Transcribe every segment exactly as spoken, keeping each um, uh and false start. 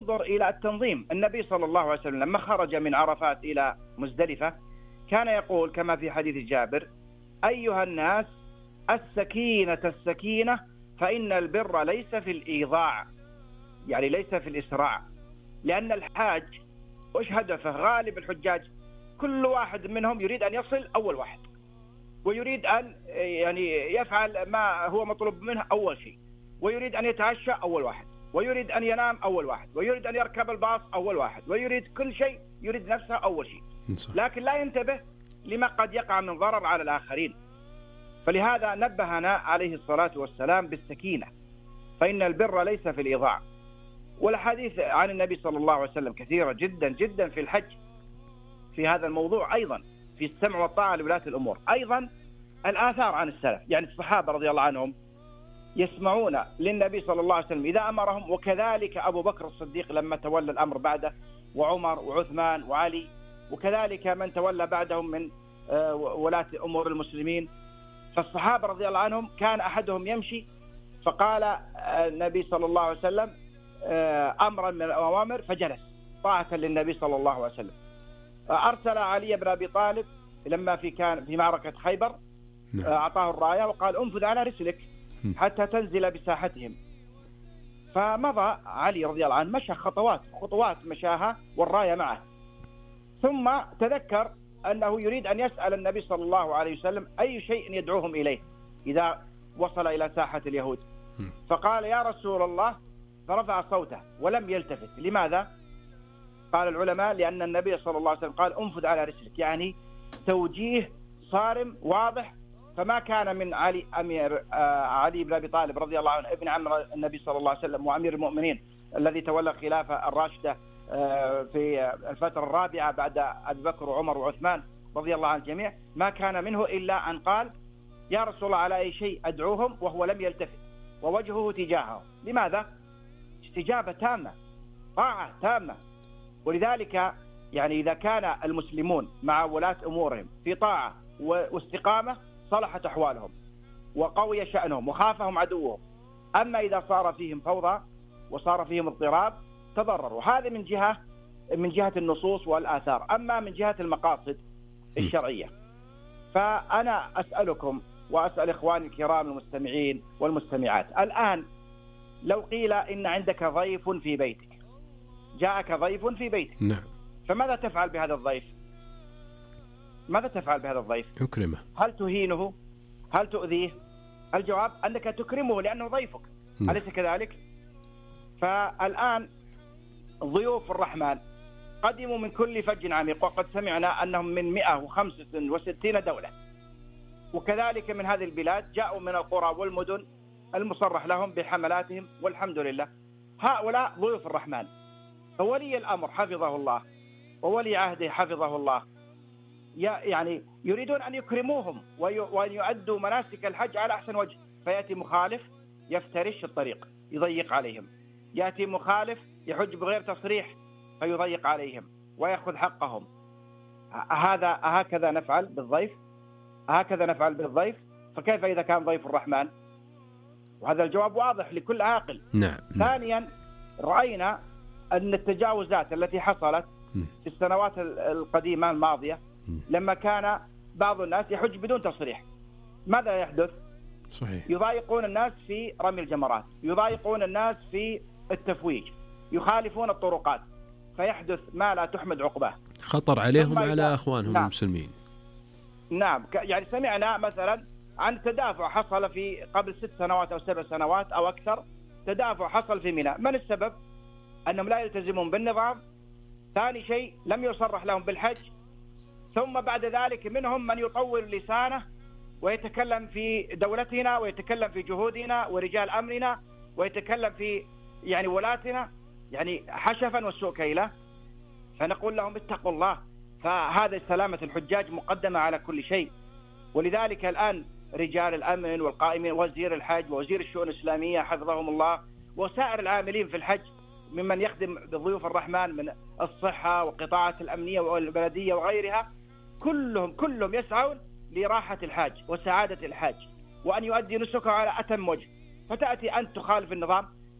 انظر إلى التنظيم. النبي صلى الله عليه وسلم لما خرج من عرفات إلى مزدلفة كان يقول كما في حديث جابر: أيها الناس السكينة السكينة فإن البر ليس في الإيضاع، يعني ليس في الإسراع. لأن الحاج وش هدفه؟ غالب الحجاج كل واحد منهم يريد أن يصل أول واحد، ويريد أن يعني يفعل ما هو مطلوب منه أول شيء، ويريد أن يتعشى أول واحد، ويريد أن ينام أول واحد، ويريد أن يركب الباص أول واحد، ويريد كل شيء، يريد نفسه أول شيء، لكن لا ينتبه لما قد يقع من ضرر على الآخرين. فلهذا نبهنا عليه الصلاة والسلام بالسكينة، فإن البر ليس في الإيضاع. والحديث عن النبي صلى الله عليه وسلم كثيرة جدا جدا في الحج في هذا الموضوع، أيضا في السمع والطاعة لولاة الأمور. أيضا الآثار عن السلف، يعني الصحابة رضي الله عنهم يسمعون للنبي صلى الله عليه وسلم إذا أمرهم، وكذلك أبو بكر الصديق لما تولى الأمر بعده، وعمر وعثمان وعلي، وكذلك من تولى بعدهم من ولاة أمور المسلمين. فالصحابة رضي الله عنهم كان أحدهم يمشي فقال النبي صلى الله عليه وسلم أمرا من الأوامر فجلس طاعة للنبي صلى الله عليه وسلم. أرسل علي بن أبي طالب لما في كان في معركة خيبر، أعطاه الراية وقال: انفذ على رسلك حتى تنزل بساحتهم. فمضى علي رضي الله عنه، مشى خطوات خطوات مشاها والراية معه، ثم تذكر أنه يريد أن يسأل النبي صلى الله عليه وسلم أي شيء يدعوهم إليه إذا وصل إلى ساحة اليهود. فقال: يا رسول الله، فرفع صوته ولم يلتفت. لماذا؟ قال العلماء: لأن النبي صلى الله عليه وسلم قال: انفذ على رسلك، يعني توجيه صارم واضح. فما كان من علي أمير آه علي بن أبي طالب رضي الله عنه ابن عم النبي صلى الله عليه وسلم وأمير المؤمنين الذي تولى الخلافة الراشدة آه في الفترة الرابعة بعد أبي بكر وعمر وعثمان رضي الله عن الجميع، ما كان منه إلا أن قال: يا رسول الله، على أي شيء أدعوهم، وهو لم يلتفت ووجهه تجاهه. لماذا؟ استجابة تامة، طاعة تامة. ولذلك يعني إذا كان المسلمون مع ولاة أمورهم في طاعة واستقامة صلحت أحوالهم وقوي شأنهم وخافهم عدوهم. أما إذا صار فيهم فوضى وصار فيهم اضطراب تضرروا. هذا من جهة من جهة النصوص والآثار. أما من جهة المقاصد الشرعية، فأنا أسألكم وأسأل إخواني الكرام المستمعين والمستمعات، الآن لو قيل إن عندك ضيف في بيتك، جاءك ضيف في بيتك، نعم، فماذا تفعل بهذا الضيف؟ ماذا تفعل بهذا الضيف؟ أكرمه. هل تهينه؟ هل تؤذيه؟ الجواب أنك تكرمه لأنه ضيفك. نعم. أليس كذلك؟ فالآن ضيوف الرحمن قدموا من كل فج عميق، وقد سمعنا أنهم من مئة وخمسة وستين دولة، وكذلك من هذه البلاد جاءوا من القرى والمدن المصرح لهم بحملاتهم، والحمد لله. هؤلاء ضيوف الرحمن، فولي الأمر حفظه الله وولي عهده حفظه الله يعني يريدون أن يكرموهم وأن يؤدوا مناسك الحج على أحسن وجه. فيأتي مخالف يفترش الطريق يضيق عليهم، يأتي مخالف يحج بغير تصريح فيضيق عليهم ويأخذ حقهم. هذا هكذا نفعل بالضيف، هكذا نفعل بالضيف. فكيف إذا كان ضيف الرحمن؟ وهذا الجواب واضح لكل عاقل. نعم. ثانيا، رأينا أن التجاوزات التي حصلت في السنوات القديمة الماضية لما كان بعض الناس يحج بدون تصريح، ماذا يحدث؟ صحيح. يضايقون الناس في رمي الجمرات، يضايقون الناس في التفويج، يخالفون الطرقات، فيحدث ما لا تحمد عقباه، خطر عليهم وعلى أخوانهم نعم. المسلمين. نعم، يعني سمعنا مثلا عن تدافع حصل في قبل ست سنوات أو سبع سنوات أو أكثر، تدافع حصل في منى. من السبب؟ أنهم لا يلتزمون بالنظام. ثاني شيء، لم يصرح لهم بالحج. ثم بعد ذلك منهم من يطور لسانه ويتكلم في دولتنا ويتكلم في جهودنا ورجال أمرنا ويتكلم في يعني ولاتنا، يعني حشفا والسوء كيله. فنقول لهم اتقوا الله، فهذا سلامة الحجاج مقدمة على كل شيء. ولذلك الآن رجال الأمن والقائمين، وزير الحج ووزير الشؤون الإسلامية حفظهم الله، وسائر العاملين في الحج ممن يخدم بضيوف الرحمن من الصحة وقطاعات الأمنية والبلدية وغيرها، كلهم كلهم يسعون لراحة الحاج وسعادة الحاج وأن يؤدي نسكه على أتم وجه. فتأتي أنت تخالف النظام،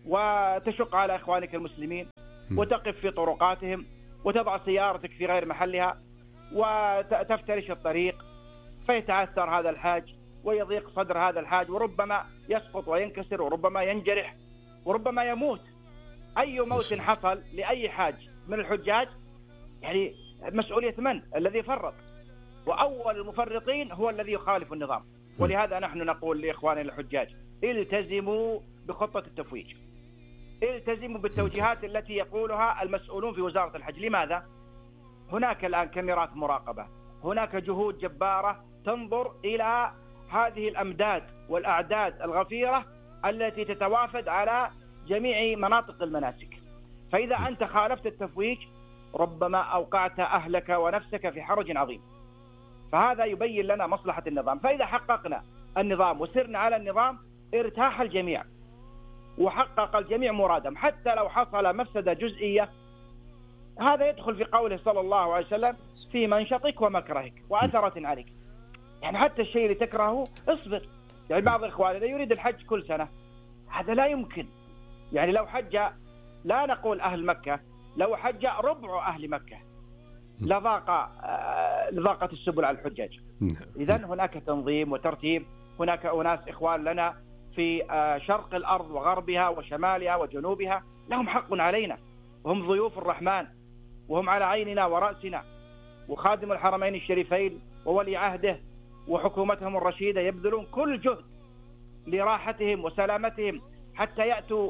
وتشق على إخوانك المسلمين وتقف في طرقاتهم وتضع سيارتك في غير محلها وتفترش الطريق، فيتعثر هذا الحاج ويضيق صدر هذا الحاج، وربما يسقط وينكسر، وربما ينجرح، وربما يموت. أي موت حصل لأي حاج من الحجاج يعني مسؤولية من؟ الذي فرط، وأول المفرطين هو الذي يخالف النظام. ولهذا نحن نقول لإخواننا الحجاج: التزموا بخطة التفويج، التزموا بالتوجيهات التي يقولها المسؤولون في وزارة الحج. لماذا؟ هناك الآن كاميرات مراقبة، هناك جهود جبارة تنظر إلى هذه الأمداد والأعداد الغفيرة التي تتوافد على جميع مناطق المناسك. فإذا أنت خالفت التفويج ربما أوقعت أهلك ونفسك في حرج عظيم. فهذا يبين لنا مصلحة النظام. فإذا حققنا النظام وسرنا على النظام ارتاح الجميع وحقق الجميع مرادهم، حتى لو حصل مفسدة جزئية. هذا يدخل في قوله صلى الله عليه وسلم: في منشطك ومكرهك وأثرة عليك. يعني حتى الشيء اللي تكرهه اصبر. يعني بعض إخواننا يريد الحج كل سنة، هذا لا يمكن. يعني لو حج، لا نقول أهل مكة، لو حج ربع أهل مكة لضاق لضاقت السبل على الحجاج. إذن هناك تنظيم وترتيب. هناك أناس إخوان لنا في شرق الأرض وغربها وشمالها وجنوبها لهم حق علينا، وهم ضيوف الرحمن، وهم على عيننا ورأسنا. وخادم الحرمين الشريفين وولي عهده وحكومتهم الرشيدة يبذلون كل جهد لراحتهم وسلامتهم حتى يأتوا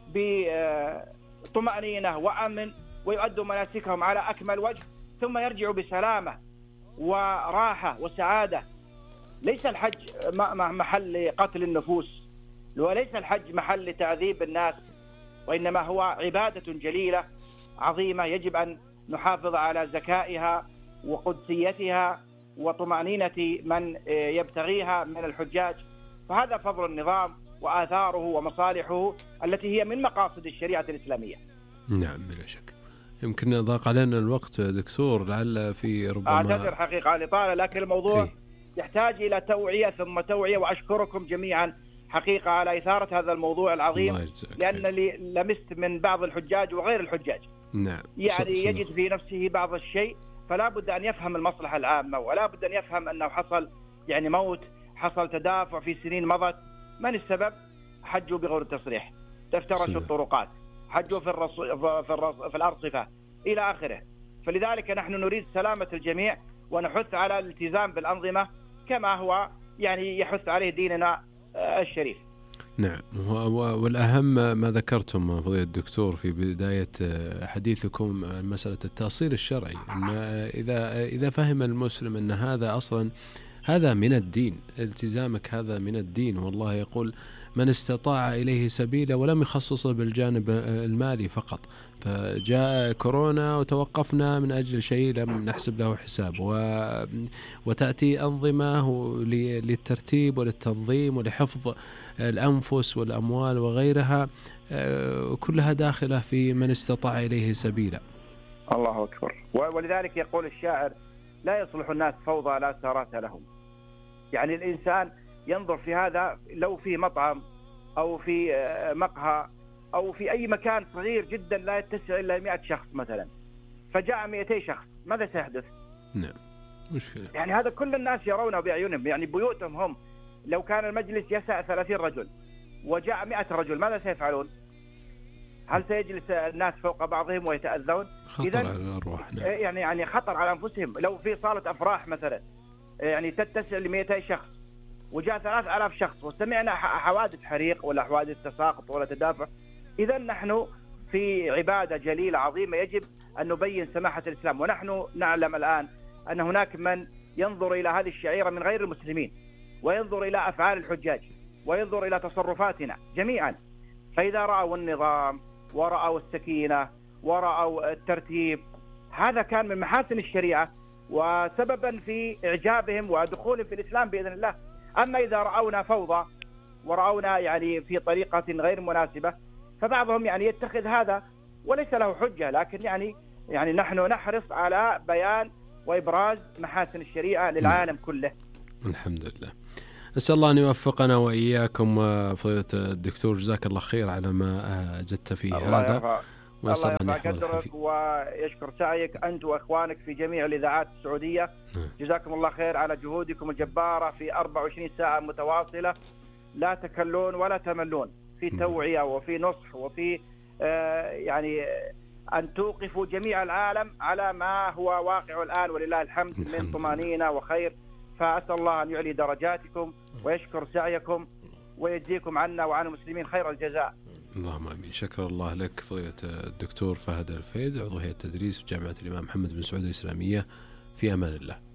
بطمأنينة وأمن ويؤدوا مناسكهم على أكمل وجه، ثم يرجعوا بسلامة وراحة وسعادة. ليس الحج محل قتل النفوس، وليس الحج محل تعذيب الناس، وإنما هو عبادة جليلة عظيمة يجب أن نحافظ على زكائها وقدسيتها وطمأنينة من يبتغيها من الحجاج. فهذا فضل النظام وآثاره ومصالحه التي هي من مقاصد الشريعة الإسلامية. نعم بلا شك. يمكن ضاق علينا الوقت دكتور، لعل في ربما أعتذر حقيقة لطالة، لكن الموضوع فيه. يحتاج إلى توعية ثم توعية. وأشكركم جميعا حقيقة على إثارة هذا الموضوع العظيم، لأن لي لمست من بعض الحجاج وغير الحجاج نعم. يعني يجد في نفسه بعض الشيء، فلا بد أن يفهم المصلحة العامة، ولا بد أن يفهم أنه حصل يعني موت، حصل تدافع في سنين مضت. من السبب؟ حجوا بغير التصريح، تفترشوا الطرقات، حجوا في, الرص... في, الرص... في الأرصفة إلى آخره. فلذلك نحن نريد سلامة الجميع ونحث على الالتزام بالأنظمة كما هو يعني يحث عليه ديننا الشريف. نعم. والأهم ما ذكرتم فضيلة الدكتور في بداية حديثكم مسألة التأصيل الشرعي، أن إذا إذا فهم المسلم أن هذا أصلا هذا من الدين، التزامك هذا من الدين. والله يقول: من استطاع إليه سبيلا، ولم يخصصه بالجانب المالي فقط. فجاء كورونا وتوقفنا من أجل شيء لم نحسب له حساب، و... وتأتي أنظمة للترتيب وللتنظيم ولحفظ الأنفس والأموال وغيرها، كلها داخلة في من استطاع إليه سبيلا. الله أكبر. ولذلك يقول الشاعر: لا يصلح الناس فوضى لا سارات لهم. يعني الإنسان ينظر في هذا، لو في مطعم أو في مقهى أو في أي مكان صغير جدا لا يتسع إلا مئة شخص مثلا، فجاء مئتي شخص، ماذا سيحدث؟ نعم مشكلة. يعني هذا كل الناس يرونه بأعينهم، يعني بيوتهم هم. لو كان المجلس يسع ثلاثين رجل وجاء مئة رجل، ماذا سيفعلون؟ هل سيجلس الناس فوق بعضهم ويتأذون؟ خطر على الأرواح. نعم. يعني يعني خطر على أنفسهم. لو في صالة أفراح مثلا يعني تتسع لمئتي شخص وجاء ثلاث آلاف شخص وسمعنا حوادث حريق ولا حوادث تساقط ولا تدافع، إذا نحن في عبادة جليلة عظيمة يجب أن نبين سماحة الإسلام. ونحن نعلم الآن أن هناك من ينظر إلى هذه الشعيرة من غير المسلمين، وينظر إلى أفعال الحجاج، وينظر إلى تصرفاتنا جميعا. فإذا رأوا النظام ورأوا السكينة ورأوا الترتيب، هذا كان من محاسن الشريعة وسببا في إعجابهم ودخولهم في الإسلام بإذن الله. أما إذا رأونا فوضى ورأونا يعني في طريقة غير مناسبة، فبعضهم يعني يتخذ هذا وليس له حجة. لكن يعني يعني نحن نحرص على بيان وإبراز محاسن الشريعة للعالم كله. الحمد لله. أسأل الله أن يوفقنا وإياكم فضيلة الدكتور، جزاك الله خير على ما جدت فيه هذا، الله يرفع قدرك ويشكر سعيك أنت وأخوانك في جميع الإذاعات السعودية. جزاكم الله خير على جهودكم الجبارة في أربع وعشرين ساعة متواصلة، لا تكلون ولا تملون في توعية وفي نصح وفي آه يعني أن توقفوا جميع العالم على ما هو واقع الآن ولله الحمد من طمأنينة وخير. فأسأل الله أن يعلي درجاتكم ويشكر سعيكم ويجزيكم عنا وعن المسلمين خير الجزاء. اللهم امين. شكر الله لك فضيلة الدكتور فهد الفيد، عضو هيئة التدريس في جامعة الإمام محمد بن سعود الإسلامية. في أمان الله.